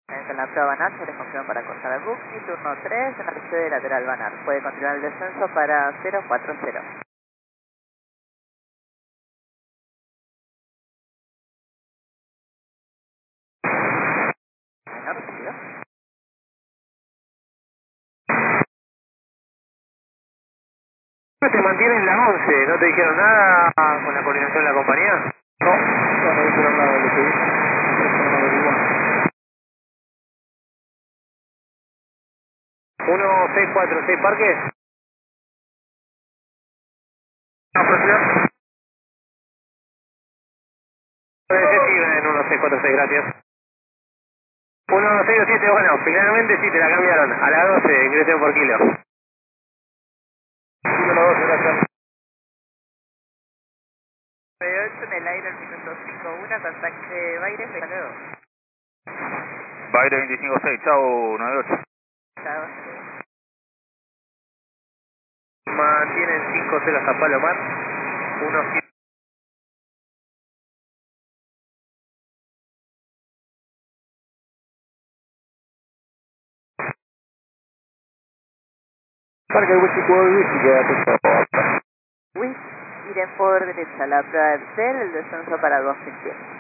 En la prueba Banar, se les confirma para cortar el booking, turno 3, en la sede lateral Banar. Puede continuar el descenso para 040. No recibido. Se mantiene en la 11, ¿no te dijeron nada con la coordinación de la compañía? No, no me dijeron nada de lo que dije. No averiguan. 1646 Parque. Sí, en 1646, gracias. 10627, bueno, finalmente sí te la cambiaron. A la 12, ingresen por kilo. Kilo la 12, gracias. 98 en el aire, el minuto 51, contacte Baires, hasta luego. Baile 256, chao 98. Chao. Mantienen 5-0 hasta Palomar. 1 Parque Wichicol, Wichi, quédate todo. Wish, iré por derecha, la prueba del CEL, el descenso para 2 en pie.